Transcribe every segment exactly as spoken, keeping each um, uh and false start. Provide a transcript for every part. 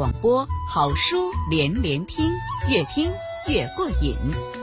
广播，好书连连听，越听越过瘾。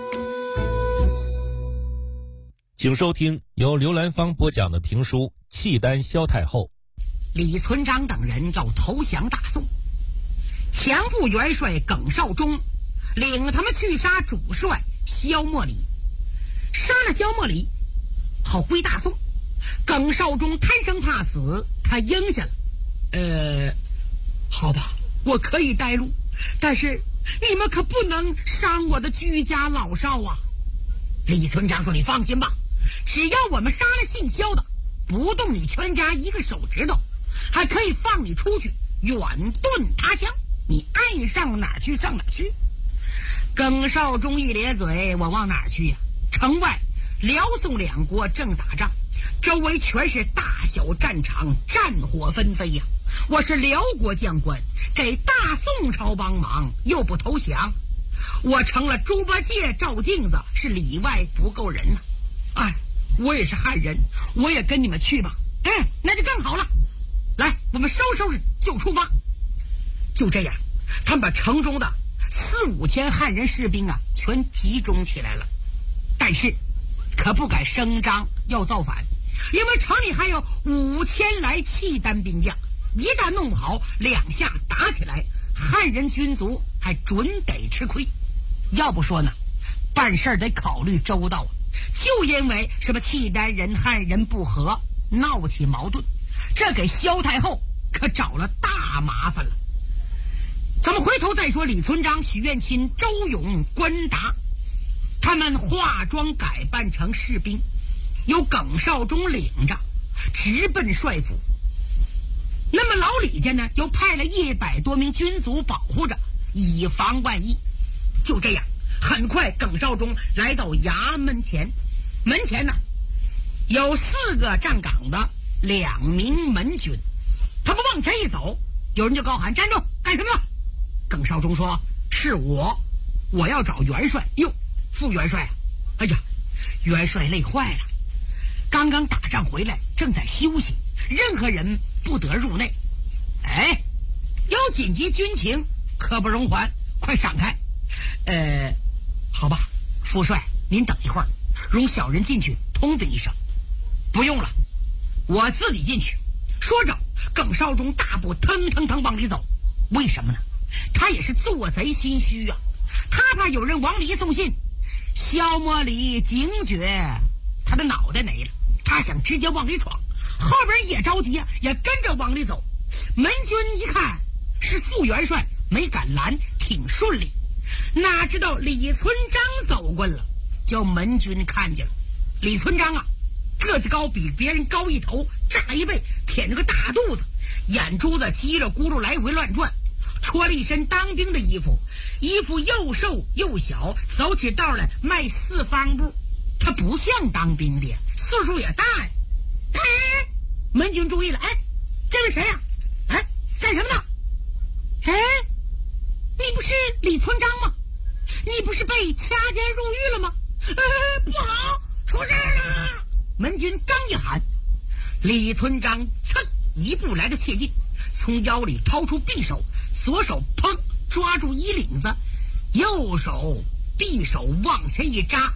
请收听由刘兰芳播讲的评书《契丹萧太后》。 李存璋等人要投降大宋，强副元帅耿绍忠领他们去杀主帅萧默里，杀了萧默里好归大宋。耿绍忠贪生怕死，他应下了。呃，好吧，我可以带路，但是你们可不能伤我的居家老少啊。李存璋说：“你放心吧，只要我们杀了姓萧的，不动你全家一个手指头，还可以放你出去远遁他乡，你爱上哪儿去上哪儿去。”耿绍忠一咧嘴：“我往哪儿去呀、啊？城外辽宋两国正打仗，周围全是大小战场，战火纷飞呀、啊！我是辽国将官，给大宋朝帮忙，又不投降，我成了猪八戒照镜子，是里外不够人呐、啊！哎，我也是汉人，我也跟你们去吧。嗯，那就更好了。来，我们收拾收拾就出发。”就这样，他们把城中的四五千汉人士兵啊，全集中起来了。但是，可不敢声张要造反，因为城里还有五千来契丹兵将，一旦弄不好，两下打起来，汉人军卒还准得吃亏。要不说呢，办事得考虑周到啊！就因为什么契丹人、汉人不和，闹起矛盾，这给萧太后可找了大麻烦了。咱们回头再说李存璋、许愿钦、周勇、关达，他们化妆改扮成士兵，由耿绍忠领着，直奔帅府。那么老李家呢，又派了一百多名军卒保护着，以防万一。就这样，很快耿绍忠来到衙门前，门前呢有四个站岗的两名门军，他们往前一走，有人就高喊：“站住！干什么？”耿绍忠说：“是我，我要找元帅。”哟，副元帅啊！哎呀，元帅累坏了，刚刚打仗回来，正在休息，任何人不得入内。哎，有紧急军情，刻不容缓，快闪开！呃，好吧，副帅，您等一会儿，容小人进去通禀一声。不用了，我自己进去。说着，耿绍忠大步腾腾腾往里走。为什么呢？他也是做贼心虚啊，他怕有人往里送信。萧默里警觉，他的脑袋没了，他想直接往里闯，后边也着急啊，也跟着往里走。门军一看是副元帅，没敢拦，挺顺利。哪知道李存璋走过了，叫门军看见了。李存璋啊，个子高，比别人高一头，炸一背，舔着个大肚子，眼珠子叽里咕噜来回乱转，穿了一身当兵的衣服，衣服又瘦又小，走起道来迈四方步，他不像当兵的，岁数也大呀。哎，门军注意了，哎，这位谁呀、啊？哎，干什么呢？哎，你不是李存璋吗？你不是被掐监入狱了吗？呃，不好，出事了！门军刚一喊，李存璋噌一步来的切近，从腰里掏出匕首，左手砰抓住衣领子，右手匕首往前一扎，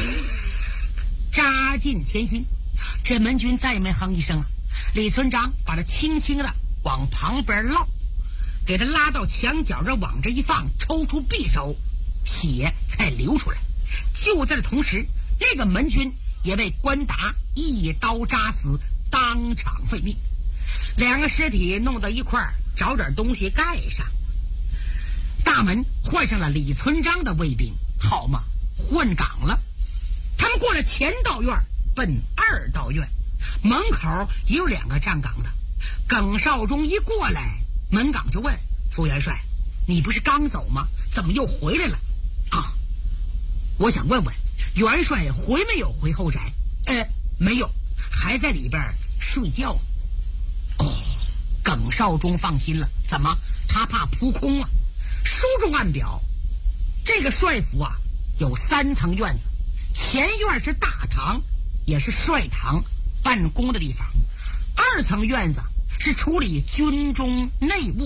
扎进前心。这门军再也没哼一声啊！李存璋把他轻轻的往旁边捞，给他拉到墙角这往这一放，抽出匕首，血才流出来。就在这同时，那个门军也被关达一刀扎死，当场废命。两个尸体弄到一块儿，找点东西盖上。大门换上了李存璋的卫兵，好嘛，换岗了。他们过了前道院，奔二道院，门口也有两个站岗的。耿绍忠一过来，门岗就问副元帅：“你不是刚走吗？怎么又回来了？”啊，我想问问元帅回没有回后宅？呃，没有，还在里边睡觉。哦，耿绍忠放心了，怎么？他怕扑空了。书中暗表，这个帅府啊有三层院子，前院是大堂，也是帅堂办公的地方；二层院子是处理军中内务，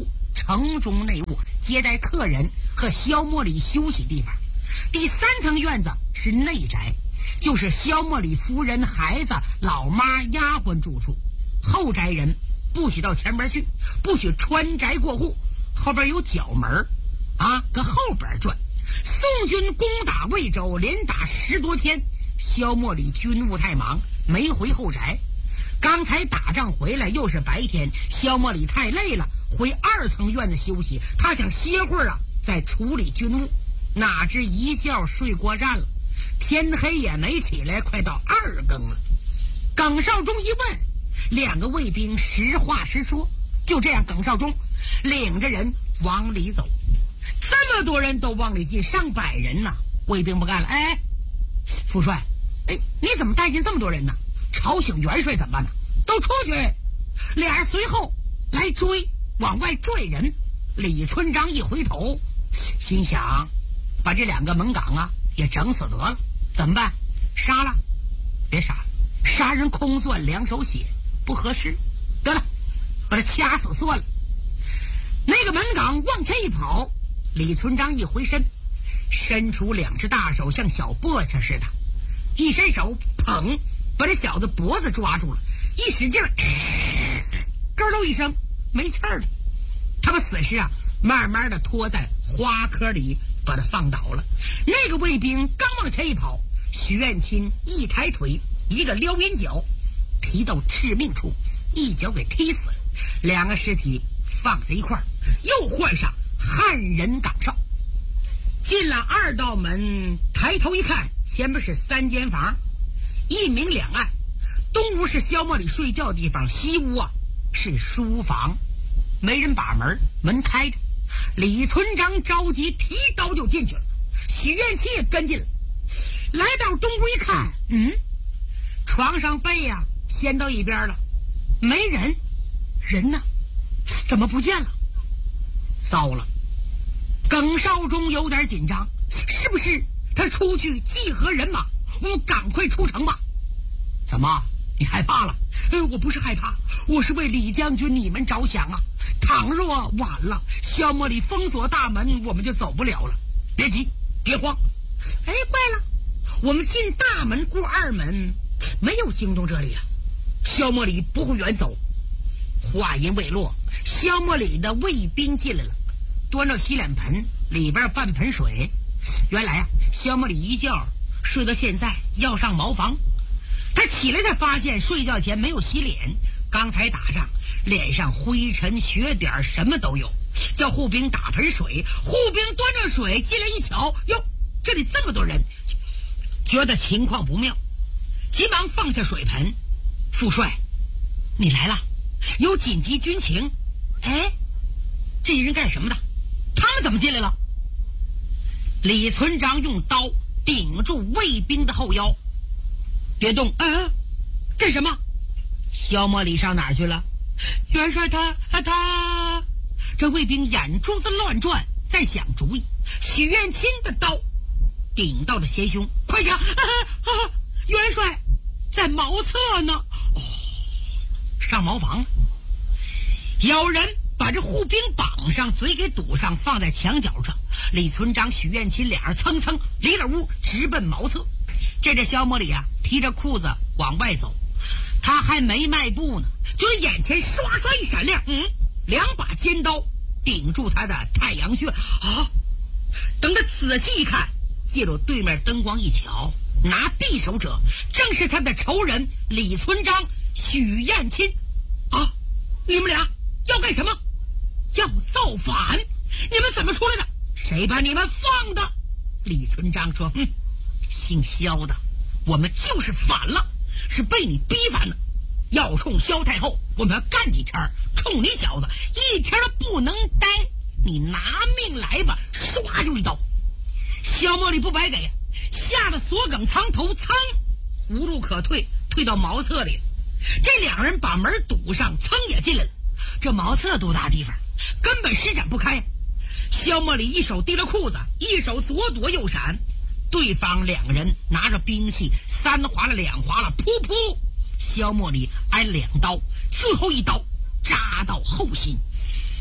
城中内卧，接待客人和萧莫里休息地方。第三层院子是内宅，就是萧莫里夫人、孩子、老妈、丫鬟住处。后宅人不许到前边去，不许穿宅过户，后边有角门啊，搁后边转。宋军攻打魏州，连打十多天，萧莫里军务太忙，没回后宅。刚才打仗回来，又是白天，萧莫里太累了，回二层院子休息。他想歇会儿啊，再处理军务，哪知一觉睡过站了，天黑也没起来，快到二更了。耿绍忠一问，两个卫兵实话实说。就这样，耿绍忠领着人往里走，这么多人都往里进，上百人呢。卫兵不干了，哎，副帅，哎，你怎么带进这么多人呢？吵醒元帅怎么办呢？都出去！俩人随后来追，往外拽人。李存璋一回头，心想，把这两个门岗啊也整死得了，怎么办？杀了？别杀了，杀人空算两手血，不合适。得了，把他掐死算了。那个门岗往前一跑，李存璋一回身，伸出两只大手，像小簸箕似的，一伸手，砰，把这小子脖子抓住了，一使劲儿，咯喽一声，没气儿了。他把死尸啊，慢慢的拖在花窠里，把他放倒了。那个卫兵刚往前一跑，许愿钦一抬腿，一个撩阴脚，提到致命处，一脚给踢死了。两个尸体放在一块儿，又换上汉人岗哨。进了二道门，抬头一看，前面是三间房，一明两暗。东屋是萧莫里睡觉的地方，西屋啊是书房，没人把门，门开着。李存璋着急，提刀就进去了。许愿钦也跟进了。来到东屋一看，嗯，床上被呀、啊、掀到一边了，没人，人呢？怎么不见了？糟了！耿绍忠有点紧张，是不是他出去集合人马？我们赶快出城吧。怎么，你害怕了？呃，我不是害怕，我是为李将军你们着想啊。倘若晚了，萧莫里封锁大门，我们就走不了了。别急，别慌。哎，怪了，我们进大门过二门，没有惊动这里啊。萧莫里不会远走。话音未落，萧莫里的卫兵进来了，端着洗脸盆，里边半盆水。原来啊，萧莫里一觉睡到现在，要上茅房。他起来才发现睡觉前没有洗脸，刚才打仗，脸上灰尘血点什么都有。叫护兵打盆水，护兵端着水进来一瞧，哟，这里这么多人，觉得情况不妙，急忙放下水盆。副帅，你来了，有紧急军情。哎，这些人干什么的？他们怎么进来了？李存璋用刀顶住卫兵的后腰，别动！啊，干什么？萧莫里上哪儿去了？元帅他他他……这卫兵眼珠子乱转，在想主意。许愿钦的刀顶到了前胸，快讲！啊啊！元帅在茅厕呢。哦，上茅房。有人把这护兵绑上，嘴给堵上，放在墙角上。李存璋、许愿钦俩人蹭蹭离了屋，直奔茅厕。这这萧莫里啊，提着裤子往外走，他还没迈步呢，就眼前刷刷一闪亮，嗯，两把尖刀顶住他的太阳穴啊！等他仔细一看，借着对面灯光一瞧，拿匕首者正是他的仇人李存璋、许愿钦啊！你们俩要干什么？要造反！你们怎么出来的？谁把你们放的？李存璋说：“哼，姓萧的，我们就是反了，是被你逼反的。要冲萧太后，我们要干几天；冲你小子，一天都不能待。你拿命来吧！”唰就一刀。萧莫里不白给，吓得锁梗藏头，噌，无路可退，退到茅厕里了。这两人把门堵上，噌也进来了。这茅厕多大地方，根本施展不开。萧莫里一手提了裤子，一手左躲右闪，对方两个人拿着兵器，三划了两划了，噗噗，萧莫里挨两刀，最后一刀扎到后心。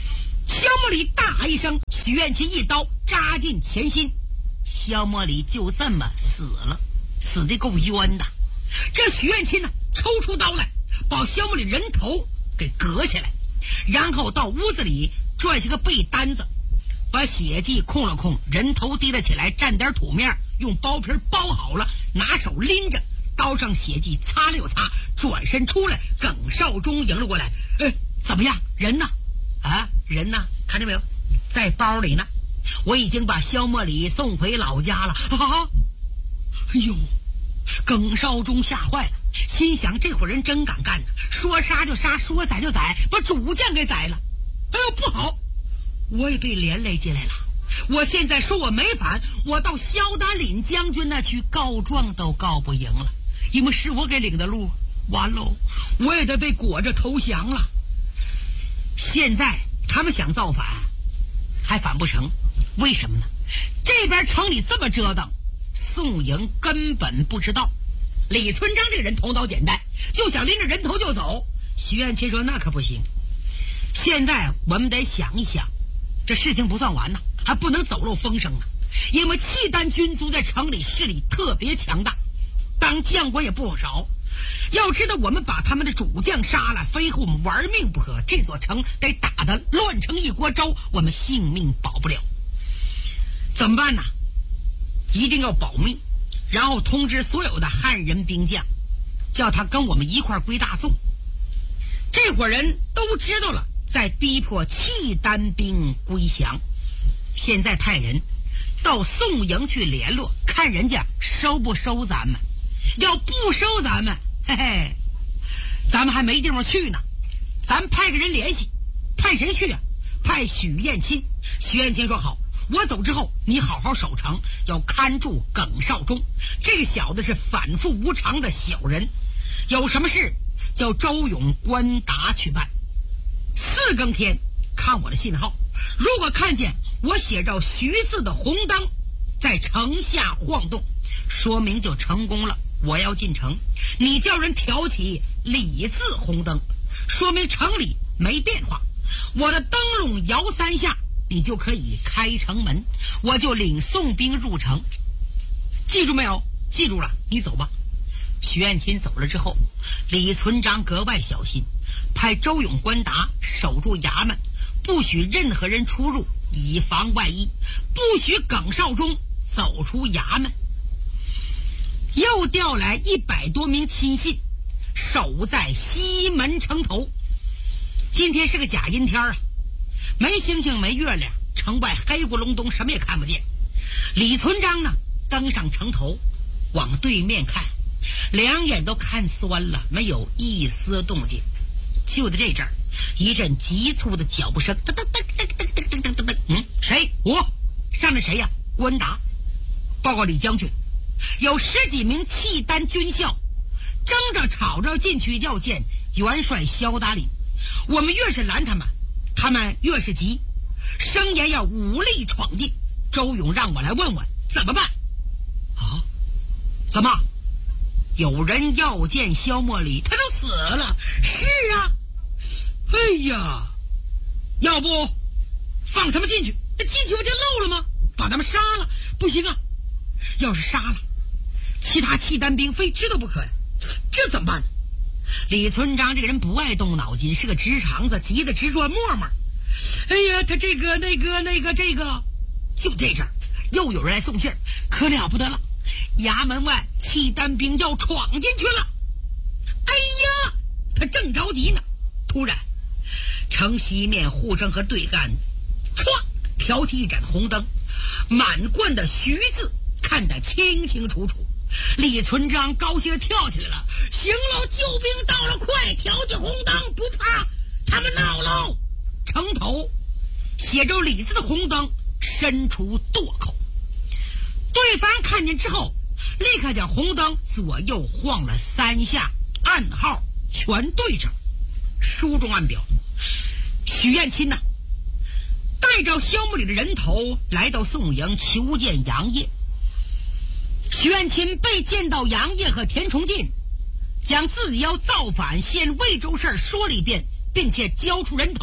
萧莫里大喊一声，许愿琴一刀扎进前心，萧莫里就这么死了，死得够冤的。这许愿琴呢，抽出刀来，把萧莫里人头给割下来，然后到屋子里拽下个被单子，把血迹控了控，人头提了起来，蘸点土面，用包皮包好了，拿手拎着，刀上血迹擦了又擦，转身出来，耿少忠迎了过来。哎，怎么样？人呢？啊，人呢？看见没有？在包里呢。我已经把萧莫里送回老家了。啊！哎呦，耿少忠吓坏了，心想这伙人真敢干呢，说杀就杀，说宰就宰，把主将给宰了。哎呦，不好！我也被连累进来了。我现在说我没反，我到萧达岭将军那去告状都告不赢了，因为是我给领的路，完喽，我也得被裹着投降了。现在他们想造反，还反不成？为什么呢？这边城里这么折腾，宋营根本不知道。李存璋这个人头脑简单，就想拎着人头就走。许愿琴说那可不行，现在我们得想一想，这事情不算完呢，还不能走漏风声呢。因为契丹军族在城里势力特别强大，当将官也不少。要知道我们把他们的主将杀了，非和我们玩命不可，这座城得打得乱成一锅粥，我们性命保不了。怎么办呢？一定要保密，然后通知所有的汉人兵将，叫他跟我们一块归大宋。这伙人都知道了，在逼迫契丹兵归降。现在派人到宋营去联络，看人家收不收咱们。要不收咱们，嘿嘿，咱们还没地方去呢。咱派个人联系，派谁去啊？派许彦钦。许彦钦说好，我走之后你好好守城，要看住耿少忠。这个小子是反复无常的小人，有什么事叫周勇、关达去办。四更天看我的信号，如果看见我写着徐字的红灯在城下晃动，说明就成功了，我要进城。你叫人挑起李字红灯，说明城里没变化。我的灯笼摇三下，你就可以开城门，我就领宋兵入城。记住没有？记住了，你走吧。许愿琴走了之后，李存璋格外小心，派周勇、关达守住衙门，不许任何人出入，以防万一，不许耿少忠走出衙门。又调来一百多名亲信，守在西门城头。今天是个假阴天啊，没星星没月亮，城外黑咕隆咚，什么也看不见。李存璋呢，登上城头，往对面看，两眼都看酸了，没有一丝动静。就在这阵儿，一阵急促的脚步声，噔噔噔噔噔噔噔噔噔，嗯，谁？我。上来谁呀？关达。报告李将军，有十几名契丹军校争着吵着进去要见元帅萧达岭，我们越是拦他们，他们越是急，声言要武力闯进。周勇让我来问问怎么办。啊？怎么？有人要见萧莫里，他都死了。是啊。哎呀，要不放他们进去，进去不就漏了吗？把他们杀了？不行啊，要是杀了，其他契丹兵非知道不可呀，这怎么办呢？李存璋这个人不爱动脑筋，是个直肠子，急得直转沫沫。哎呀，他这个那个那个这个，就这阵儿又有人来送信，可了不得了，衙门外契丹兵要闯进去了。哎呀，他正着急呢，突然城西面护城河对岸唰挑起一盏红灯，满贯的徐字看得清清楚楚。李存璋高兴地跳起来了，行喽，救兵到了，快挑起红灯，不怕他们闹喽。城头写着李字的红灯伸出垛口，对方看见之后，立刻将红灯左右晃了三下，暗号全对上。书中暗表，许彦钦呐、啊，带着萧莫里的人头来到宋营求见杨业。许彦钦被见到杨业和田崇进，将自己要造反陷魏州事说了一遍，并且交出人头，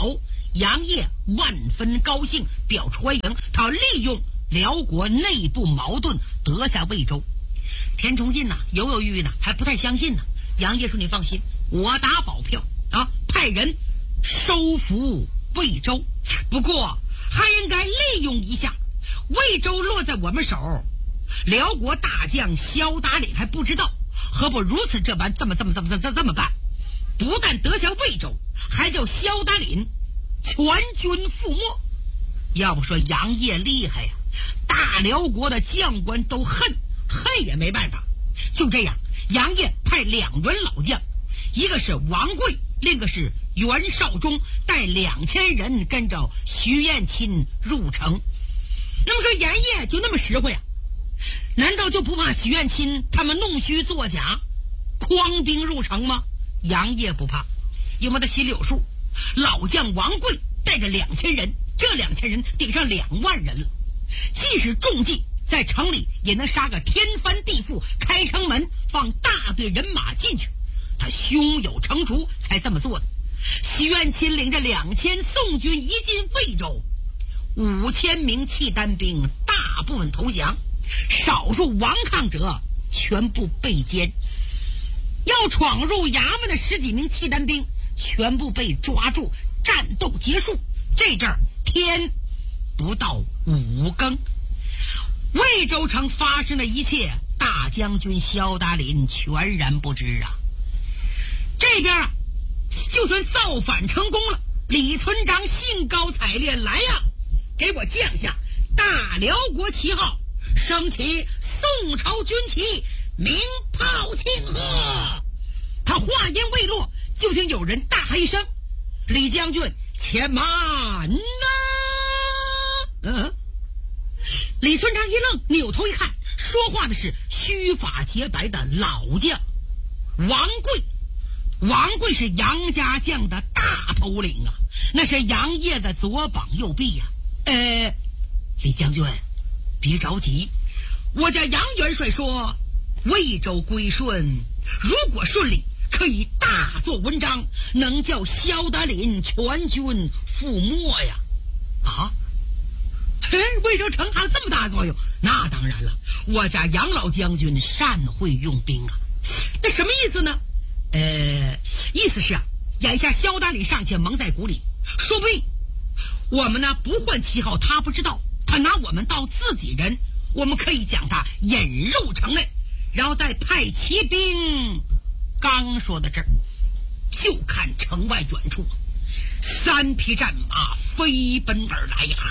杨业万分高兴，表出欢迎，他利用辽国内部矛盾得下魏州。田崇进呢犹犹豫豫呢，还不太相信呢。杨业说：“你放心，我打保票啊，派人收服魏州。不过还应该利用一下，魏州落在我们手，辽国大将萧达岭还不知道，何不如此这般，这么这么这么这么这么办？不但得下魏州，还叫萧达岭全军覆没。要不说杨业厉害呀，大辽国的将官都恨，恨也没办法。就这样，杨业派两员老将，一个是王贵，另一个是袁绍忠，带两千人跟着徐彦钦入城。那么说杨业就那么实惠啊？难道就不怕许愿钦他们弄虚作假，诓兵入城吗？杨业不怕，因为他心里有数。老将王贵带着两千人，这两千人顶上两万人了，即使中计，在城里也能杀个天翻地覆，开城门放大队人马进去。他胸有成竹，才这么做的。许愿钦领着两千宋军一进魏州，五千名契丹兵大部分投降，少数顽抗者全部被歼。要闯入衙门的十几名契丹兵全部被抓住，战斗结束。这阵儿天不到五更，魏州城发生的一切，大将军萧达林全然不知啊。这边啊，就算造反成功了，李存璋兴高采烈，来呀，给我降下大辽国旗号，升起宋朝军旗，鸣炮庆贺。他话音未落，就听有人大喊一声：“李将军，且慢呐！”嗯，李存璋一愣，扭头一看，说话的是须发洁白的老将王贵。王贵是杨家将的大头领啊，那是杨业的左膀右臂呀、啊。呃，李将军，别着急，我家杨元帅说，魏州归顺，如果顺利，可以大做文章，能叫萧达林全军覆没呀！啊，嘿，魏州城还有这么大作用？那当然了，我家杨老将军善会用兵啊。那什么意思呢？呃，意思是啊，眼下萧达林尚且蒙在鼓里，说不定我们呢不换旗号，他不知道，他拿我们当自己人，我们可以将他引入城内，然后再派骑兵。刚说到这儿，就看城外远处三匹战马飞奔而来呀！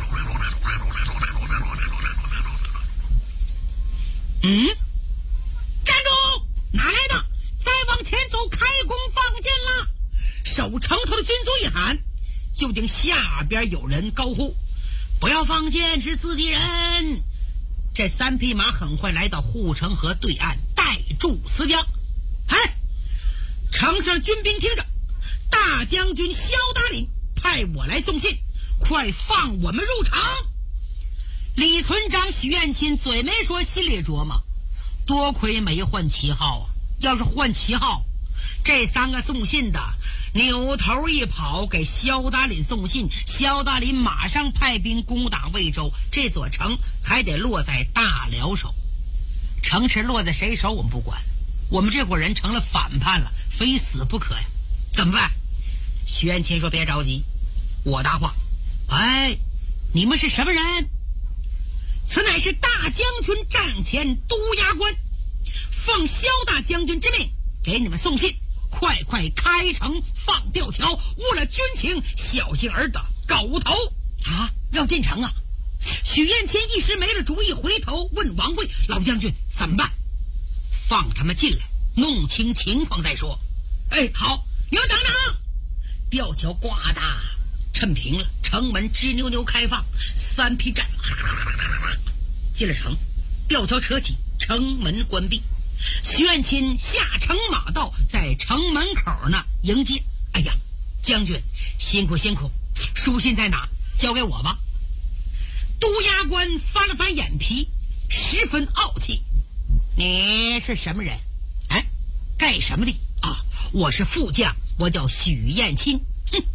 嗯，站住！哪来的？再往前走，开弓放箭了！守城头的军卒一喊，就听下边有人高呼：“不要放箭，是自己人！”这三匹马很快来到护城河对岸，带住死将。哎，城上军兵听着，大将军萧达林派我来送信，快放我们入城。李存璋、许愿钦嘴没说，心里琢磨：多亏没换旗号啊！要是换旗号，这三个送信的扭头一跑，给萧达林送信，萧达林马上派兵攻打魏州，这座城还得落在大辽手。城池落在谁手我们不管，我们这伙人成了反叛了，非死不可呀！怎么办？许愿钦说：“别着急，我答话。哎，你们是什么人？此乃是大将军帐前督衙官，奉萧大将军之命，给你们送信，快快开城放吊桥，误了军情，小心儿的狗头啊！要进城啊！”许愿钦一时没了主意，回头问王贵：“老将军怎么办？”放他们进来，弄清情况再说。哎，好，你们等等。吊桥呱嗒抻平了，城门吱扭扭开放，三匹战马进了城，吊桥扯起，城门关闭。许愿钦下城马到，在城门口呢迎接。哎呀，将军辛苦辛苦，书信在哪？交给我吧。督衙官翻了翻眼皮，十分傲气：“你是什么人？哎，干什么的？啊，我是副将，我叫许彦钦。哼，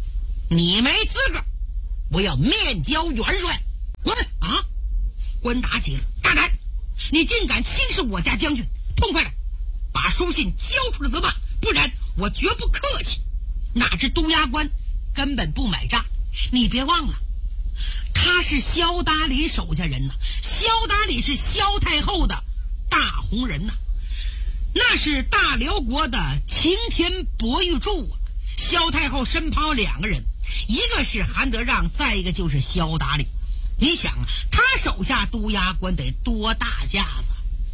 你没资格，我要面交元帅。我们啊，官打起了，大胆！你竟敢轻视我家将军，痛快的把书信交出来则办，不然我绝不客气。哪知督衙官根本不买账，你别忘了，他是萧达里手下人呐，萧达里是萧太后的大红人呐，那是大辽国的擎天博玉柱啊。萧太后身旁有两个人，一个是韩德让，再一个就是萧达里。你想啊，他手下督衙官得多大架子？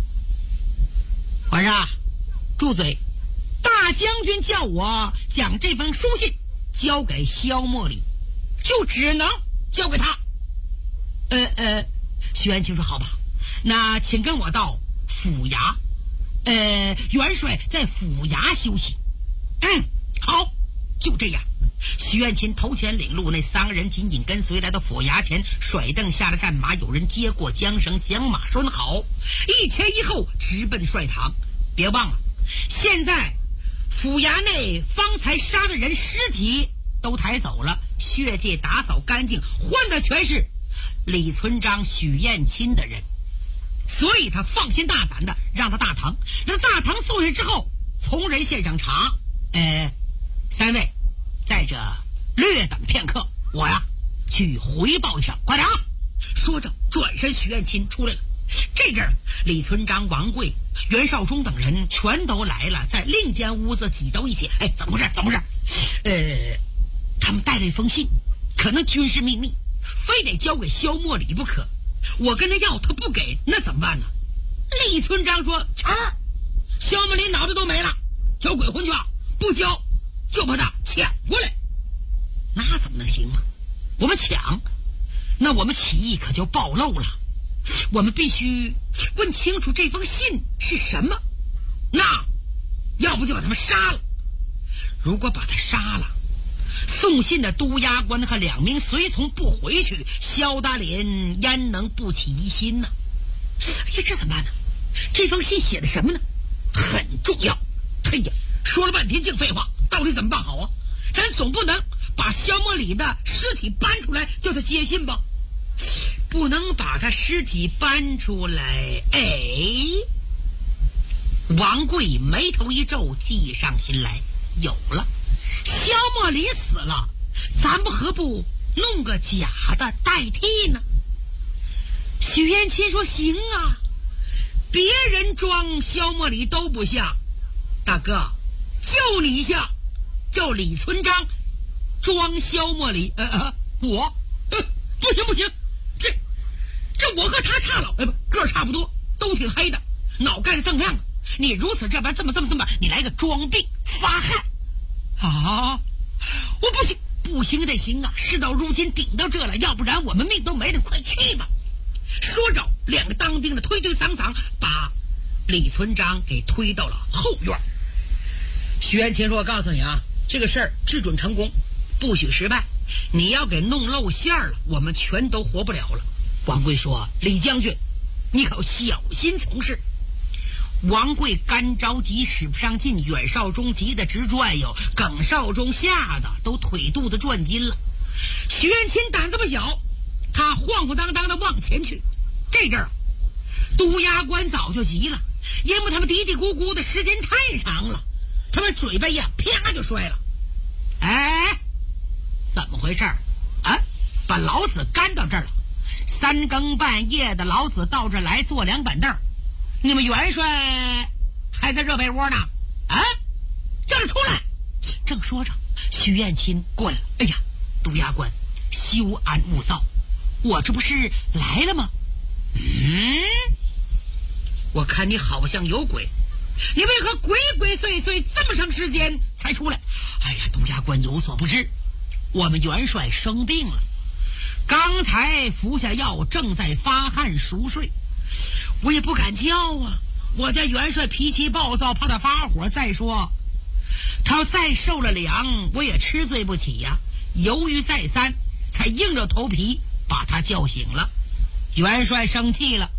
晚上住嘴！大将军叫我将这封书信交给萧莫里，就只能交给他。呃呃，徐元清说：“好吧，那请跟我到府衙。呃，元帅在府衙休息。”嗯，好，就这样。徐元清头前领路，那三个人紧紧跟随来到府衙前，甩蹬下了战马，有人接过缰绳，将马拴好，一前一后直奔帅堂。别忘了，现在府衙内方才杀的人尸体都抬走了，血迹打扫干净，换的全是李存璋、许燕青的人，所以他放心大胆的让他大堂，让大堂坐下之后，从人献上茶。呃，三位在这略等片刻，我呀去回报一声，快点啊！说着，转身许燕青出来了。这阵儿，李存璋、王贵、袁绍忠等人全都来了，在另间屋子挤到一起。哎，怎么回事？怎么回事？呃，他们带了一封信，可能军事秘密，非得交给萧莫里不可。我跟他要，他不给，那怎么办呢？李存璋说：“儿，萧莫里脑袋都没了，交鬼魂去啊！不交，就把他抢过来。”那怎么能行啊？我们抢，那我们起义可就暴露了。我们必须问清楚这封信是什么，那要不就把他们杀了。如果把他杀了，送信的督衙官和两名随从不回去，萧大林焉能不起疑心呢？哎呀，这怎么办呢？这封信写的什么呢？很重要。哎呀，说了半天净废话，到底怎么办好啊？咱总不能把萧莫里的尸体搬出来叫他接信吧？不能把他尸体搬出来。哎，王贵眉头一皱，计上心来，有了，萧莫里死了，咱们何不弄个假的代替呢？许燕青说：“行啊，别人装萧莫里都不像，大哥，就你像，叫李存璋装萧莫里。呃呃，我，呃，不行不行。”这我和他差老，呃不，个儿差不多，都挺黑的，脑盖子锃亮的。你如此这般，这么这么这么，你来个装病发汗啊！我不行，不行得行啊！事到如今顶到这了，要不然我们命都没了，快去吧！说着，两个当兵的推推搡搡，把李存璋给推到了后院。许元清说：“我告诉你啊，这个事儿只准成功，不许失败。你要给弄露馅了，我们全都活不了了。”王贵说：“李将军，你可小心从事。”王贵干着急，使不上劲，阮绍忠急得直转悠，耿绍忠吓得都腿肚子转筋了。许元清胆子不小，他晃晃荡荡的往前去。这阵儿，督衙官早就急了，因为他们嘀嘀咕咕的时间太长了，他们嘴巴呀啪就摔了。哎，怎么回事啊？把老子干到这儿了，三更半夜的，老子到这儿来坐两板凳，你们元帅还在热被窝呢？啊，叫他出来！正说着，许燕青过来了。哎呀，督衙官，休安勿躁，我这不是来了吗？嗯，我看你好像有鬼，你为何鬼鬼祟祟这么长时间才出来？哎呀，督衙官有所不知，我们元帅生病了，刚才服下药，正在发汗熟睡，我也不敢叫啊。我家元帅脾气暴躁，怕他发火。再说他要再受了凉，我也吃罪不起呀。犹豫再三，才硬着头皮把他叫醒了。元帅生气了，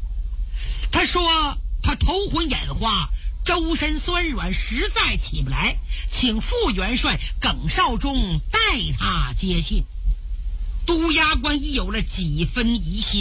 他说他头昏眼花，周身酸软，实在起不来， 请副元帅耿绍忠代他接信。督衙官已有了几分疑心。